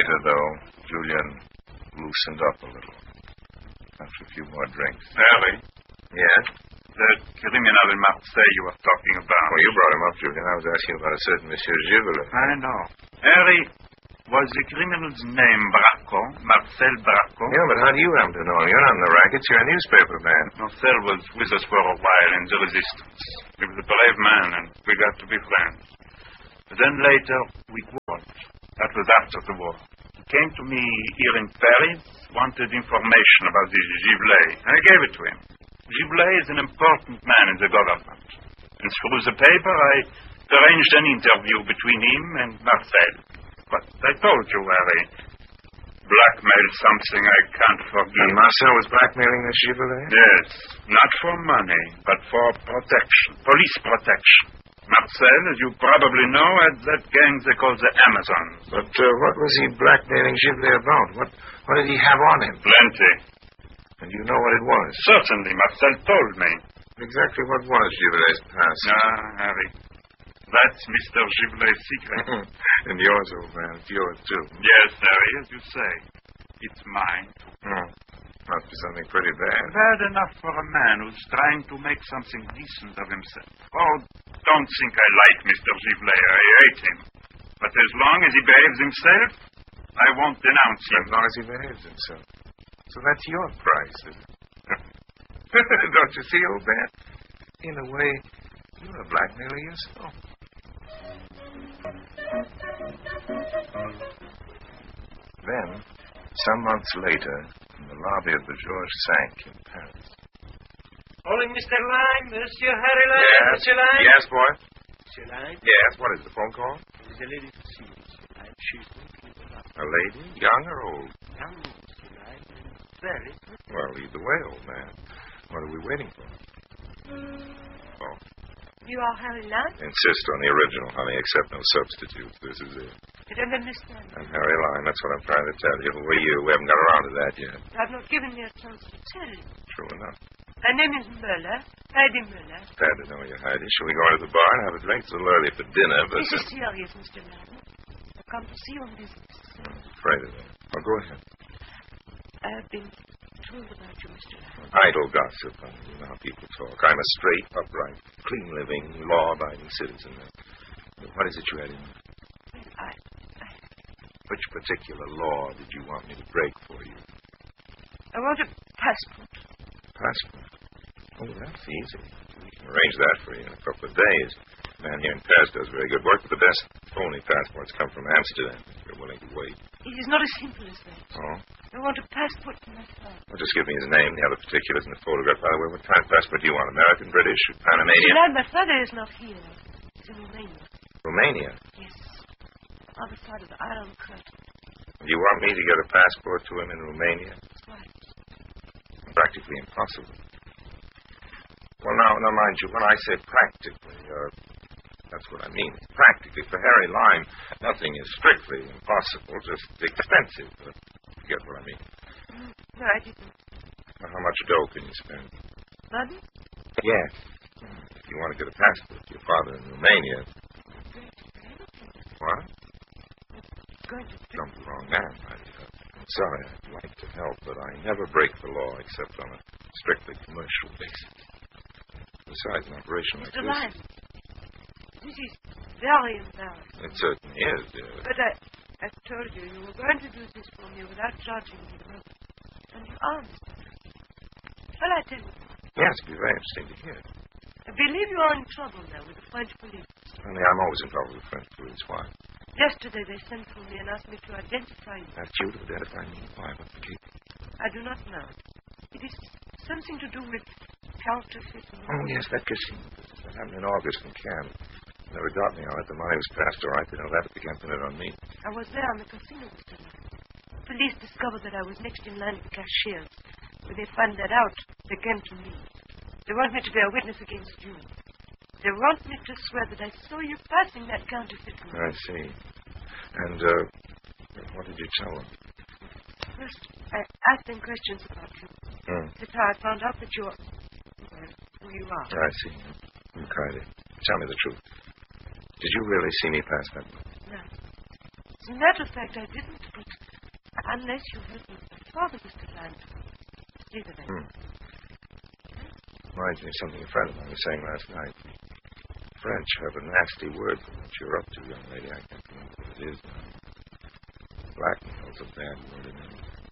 later, though, Julian loosened up a little after a few more drinks. Harry? Yes? The criminal in Marseille you were talking about. Well, you brought him up, Julian. I was asking about a certain Monsieur Givre. I know. Harry, was the criminal's name Bracco? Marcel Bracco? Yeah, but how do you happen to know him? You're not in the rackets. You're a newspaper man. Marcel was with us for a while in the resistance. He was a brave man, and we got to be friends. But then later, we quarreled. That was after the war. He came to me here in Paris, wanted information about the Givlet. I gave it to him. Givlet is an important man in the government. And through the paper, I arranged an interview between him and Marcel. But I told you, Harry, blackmail something I can't forgive. And Marcel was blackmailing this Givlet? Yes, not for money, but for protection, police protection. Marcel, as you probably know, had that gang they call the Amazons. But what was he blackmailing Givlet about? What did he have on him? Plenty. And you know what it was? Certainly, Marcel told me. Exactly what was Givlet's past? Harry, that's Mr. Givlet's secret. And yours, old man. It's yours, too. Yes, Harry, as you say. It's mine, too. Must be something pretty bad. Bad enough for a man who's trying to make something decent of himself. Oh, don't think I like Mr. Givlet. I hate him. But as long as he behaves himself, I won't denounce him. As long as he behaves himself. So that's your price, is it? Don't you see, old man? In a way, you're a blackmailer yourself. Then, some months later, in the lobby of the Georges V in Paris. Calling Mr. Lime, Monsieur Harry Lime, Yes. Monsieur Lime. Yes, boy? Monsieur Lime. Yes, what is the phone call? There's a lady to see you, Monsieur Lime. She's going to up. A lady? Young or old? Young, Monsieur Lime, and very good. Well, either way, old man. What are we waiting for? Oh. You are Harry Lime? Insist on the original, honey. Accept no substitutes. This is it. I don't understand. I'm Harry Lime. That's what I'm trying to tell you. Who are you? We haven't got around to that yet. I've not given you a chance to tell you. True enough. My name is Muller. Heidi Muller. Glad to know you, Heidi. Shall we go into the bar and have a drink? It's a little early for dinner, but... This is serious, Mr. Lime. I've come to see you on business. I'm afraid of that. Oh, go ahead. I've been told about you, Mr. Lime. Idle gossip. You know how people talk. I'm a straight, upright, clean-living, law-abiding citizen. What is it you had in mind? Which particular law did you want me to break for you? I want a passport. Passport? Oh, that's easy. We can arrange that for you in a couple of days. The man here in Paris does very good work, but the best phony passports come from Amsterdam, if you're willing to wait. It is not as simple as that. Oh? I want a passport for my father. Well, just give me his name, the other particulars, and the photograph. By the way, what kind of passport do you want? American, British, Panamanian? Lime, my father is not here. He's in Romania. Romania? Yes. Other side of the Iron Curtain. You want me to get a passport to him in Romania? That's right. Practically impossible. Well, now, mind you, when I say practically, that's what I mean. Practically, for Harry Lime, nothing is strictly impossible, just expensive. You get what I mean? No, I didn't. Now, how much dough can you spend? Money? Yes. If you want to get a passport to your father in Romania. What? Don't be wrong, man. I'm sorry. I'd like to help, but I never break the law except on a strictly commercial basis. Besides, an operation like Mr. this... Lime, this is very embarrassing. It certainly is, dear. But I told you were going to do this for me without charging me. And you are, Mr. Lime. Shall I tell you? Yes, it'd be very interesting to hear. I believe you are in trouble now with the French police. Only I'm always in trouble with French police. Why? Yesterday they sent for me and asked me to identify you. That's you to identify me. Why? What's the case? I do not know. It is something to do with counterfeit. Oh, yes, that casino business. That happened in August in Cannes. Never got me on it. The money was passed all right. They know that, but they can't pin it on me. I was there on the casino, Mr. Lime. The police discovered that I was next in line with the cashiers. When they found that out, they came to me. They want me to be a witness against you. They want me to swear that I saw you passing that counterfeit money. I see. And, what did you tell them? First, I asked them questions about you. That's how I found out that you're... well, who you are. I see. Okay. Tell me the truth. Did you really see me pass that money? No. As a matter of fact, I didn't, but Unless you help me with my father, Mr. Lyme. Neither then. Reminds me of something a friend of mine was saying last night. French have a nasty word for what you're up to, young lady. I can't remember what it is now. Blackmail's a bad word in English.